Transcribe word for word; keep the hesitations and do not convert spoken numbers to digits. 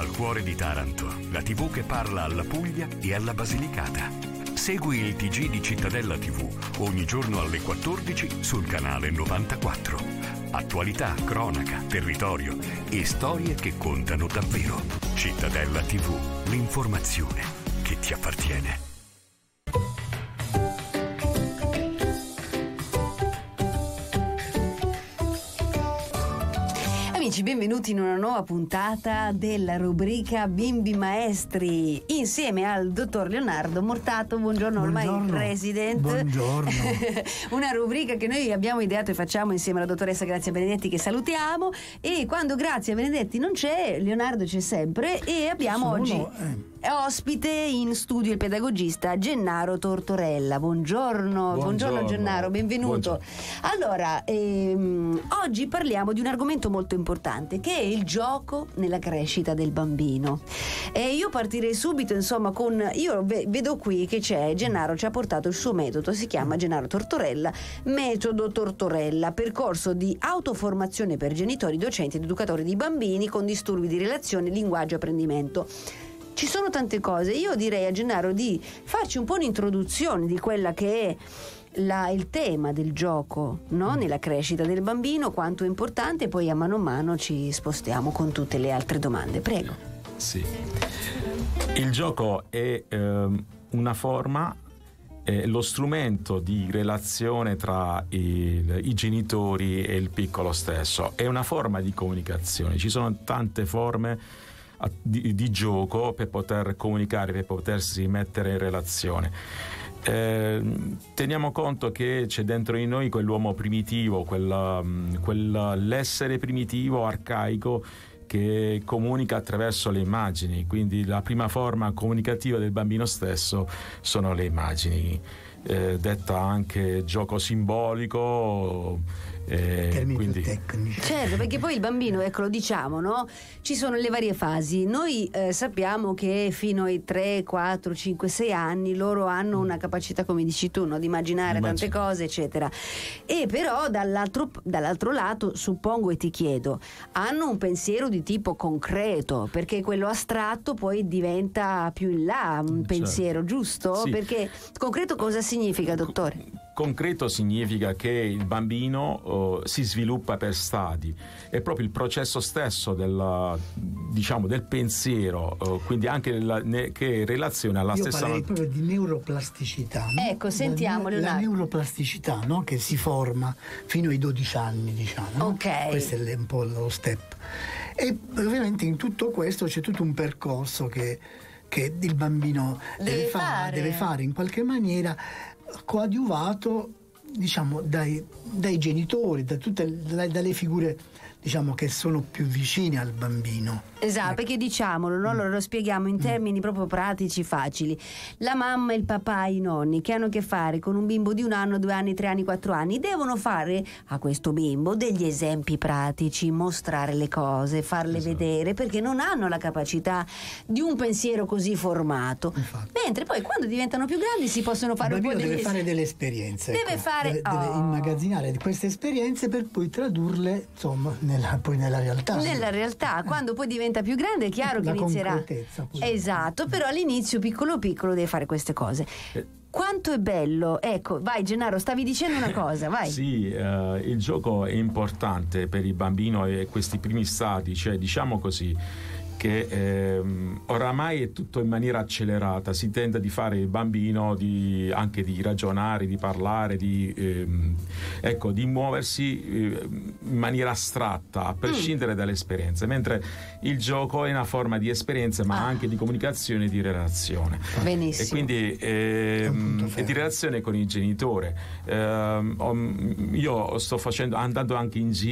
Dal cuore di Taranto, la tivù che parla alla Puglia e alla Basilicata. Segui il T G di Cittadella tivù ogni giorno alle quattordici sul canale novantaquattro. Attualità, cronaca, territorio e storie che contano davvero. Cittadella tivù, l'informazione che ti appartiene. Amici, benvenuti in una nuova puntata della rubrica Bimbi Maestri insieme al dottor Leonardo Mortato. Buongiorno, ormai Buongiorno. resident. Buongiorno. Una rubrica che noi abbiamo ideato e facciamo insieme alla dottoressa Grazia Benedetti, che salutiamo, e quando Grazia Benedetti non c'è, Leonardo c'è sempre, e abbiamo Sono, oggi eh. ospite in studio il pedagogista Gennaro Tortorella. Buongiorno, buongiorno, buongiorno Gennaro, benvenuto. Buongiorno. Allora, ehm, oggi parliamo di un argomento molto importante, che è il gioco nella crescita del bambino. E io partirei subito, insomma, con io vedo qui che c'è Gennaro, ci ha portato il suo metodo, si chiama Gennaro Tortorella, metodo Tortorella, percorso di autoformazione per genitori, docenti ed educatori di bambini con disturbi di relazione, linguaggio e apprendimento. Ci sono tante cose. Io direi a Gennaro di farci un po' un'introduzione di quella che è La, il tema del gioco, no? Nella crescita del bambino, quanto è importante, e poi a mano a mano ci spostiamo con tutte le altre domande. Prego. Sì. Il gioco è ehm, una forma, è lo strumento di relazione tra il, i genitori e il piccolo stesso. È una forma di comunicazione. Ci sono tante forme di, di gioco per poter comunicare, per potersi mettere in relazione. Eh, teniamo conto che c'è dentro di noi quell'uomo primitivo, quella, quell'essere primitivo, arcaico, che comunica attraverso le immagini. Quindi la prima forma comunicativa del bambino stesso sono le immagini, eh, detta anche gioco simbolico. Eh, Termini quindi... più tecnici. Certo, perché poi il bambino, ecco, lo diciamo, no? Ci sono le varie fasi. Noi eh, sappiamo che fino ai tre, quattro, cinque, sei anni loro hanno una capacità, come dici tu, no? Di immaginare Immagino. tante cose, eccetera. E però dall'altro, dall'altro lato, suppongo e ti chiedo, hanno un pensiero di tipo concreto, perché quello astratto poi diventa più in là un Certo. pensiero, giusto? Sì. Perché concreto cosa significa, dottore? Concreto significa che il bambino uh, si sviluppa per stadi, è proprio il processo stesso del, diciamo, del pensiero, uh, quindi anche la, ne, che relaziona alla Io stessa. parlerei proprio di neuroplasticità, no? Ecco, sentiamo, la, la Leonardo. neuroplasticità, no? Che si forma fino ai dodici anni, diciamo, no? Ok. Questo è un po' lo step. E ovviamente in tutto questo c'è tutto un percorso che, che il bambino Deve deve, fare, fare. deve fare in qualche maniera, coadiuvato, diciamo, dai, dai genitori, da tutte dalle, dalle figure, diciamo, che sono più vicine al bambino. Esatto, Ecco. perché diciamolo, no? Allora lo spieghiamo in termini proprio pratici, facili. La mamma, il papà, i nonni che hanno a che fare con un bimbo di un anno, due anni, tre anni, quattro anni devono fare a questo bimbo degli esempi pratici, mostrare le cose, farle Esatto. vedere, perché non hanno la capacità di un pensiero così formato. Infatti. Mentre poi quando diventano più grandi si possono fare Il un po' bambino degli deve es- fare delle esperienze, Deve ecco. fare- deve, deve oh. immagazzinare queste esperienze per poi tradurle, insomma, nella, poi nella realtà. Nella realtà, quando poi diventa più grande è chiaro che La inizierà. concretezza, poi. Esatto, però all'inizio piccolo piccolo deve fare queste cose. Quanto è bello, ecco, vai Gennaro, stavi dicendo una cosa, vai. Sì, eh, il gioco è importante per il bambino e questi primi stadi, cioè diciamo così che ehm, oramai è tutto in maniera accelerata, si tende di fare il bambino di, anche di ragionare, di parlare, di, ehm, ecco, di muoversi eh, in maniera astratta, a prescindere mm. dalle esperienze, mentre il gioco è una forma di esperienza ma ah. anche di comunicazione e di relazione. Benissimo. E quindi ehm, e di relazione con il genitore. Eh, io sto facendo, andando anche in giro